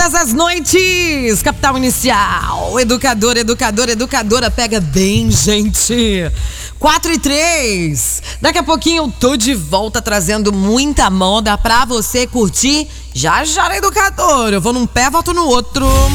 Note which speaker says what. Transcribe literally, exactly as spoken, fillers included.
Speaker 1: Todas as noites, Capital Inicial. Educador, educador, educadora, pega bem, gente. quatro e três. Daqui a pouquinho eu tô de volta trazendo muita moda pra você curtir. Já já, educador. Eu vou num pé, volto no outro.